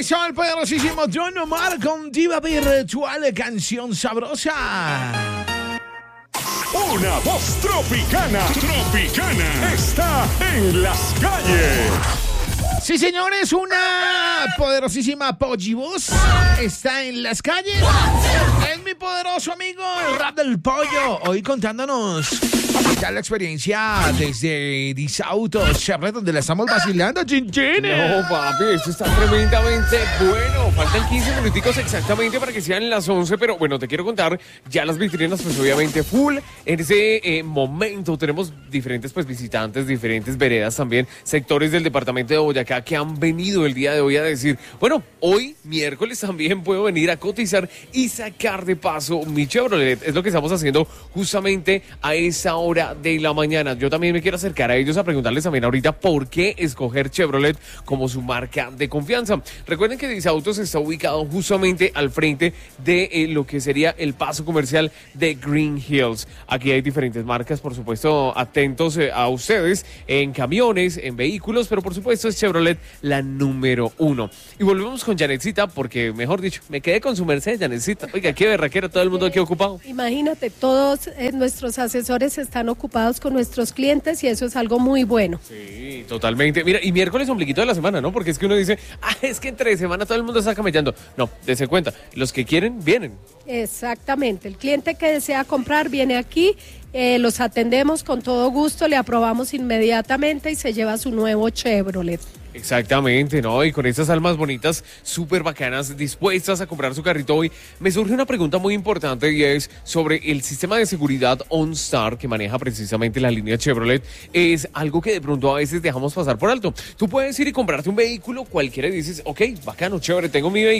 Eso, el poderosísimo Don Omar con Diva Virtual, canción sabrosa. Una voz tropicana está en las calles. Sí, señores, una poderosísima pollivoz está en las calles. Es mi poderoso amigo, el rap del pollo. Hoy contándonos ya la experiencia desde Disautos, Chevrolet, donde la estamos vacilando, chinchín. No, papi, esto está tremendamente bueno. Faltan 15 minuticos exactamente para que sean las 11, pero bueno, te quiero contar ya las vitrinas, pues obviamente full. En ese momento tenemos diferentes pues visitantes, diferentes veredas también, sectores del departamento de Boyacá que han venido el día de hoy a decir, bueno, hoy miércoles también puedo venir a cotizar y sacar de paso mi Chevrolet. Es lo que estamos haciendo justamente a esa hora de la mañana. Yo también me quiero acercar a ellos a preguntarles también ahorita por qué escoger Chevrolet como su marca de confianza. Recuerden que Disautos está ubicado justamente al frente de lo que sería el paso comercial de Green Hills. Aquí hay diferentes marcas, por supuesto, atentos a ustedes en camiones, en vehículos, pero por supuesto es Chevrolet la número 1. Y volvemos con Janetcita porque, mejor dicho, me quedé con su merced, Janetcita. Oiga, qué berraquera, todo el mundo aquí ocupado. Imagínate, todos nuestros asesores están ocupados con nuestros clientes y eso es algo muy bueno. Sí, totalmente. Mira, y miércoles ombliguito de la semana, ¿no? Porque es que uno dice, es que entre semana todo el mundo está camellando. No, dese cuenta, los que quieren, vienen. Exactamente, el cliente que desea comprar viene aquí, los atendemos con todo gusto, le aprobamos inmediatamente y se lleva su nuevo Chevrolet. Exactamente, ¿no? Y con estas almas bonitas, súper bacanas, dispuestas a comprar su carrito hoy, me surge una pregunta muy importante y es sobre el sistema de seguridad OnStar que maneja precisamente la línea Chevrolet. Es algo que de pronto a veces dejamos pasar por alto. Tú puedes ir y comprarte un vehículo cualquiera y dices, ok, bacano, chévere, tengo mi vehículo.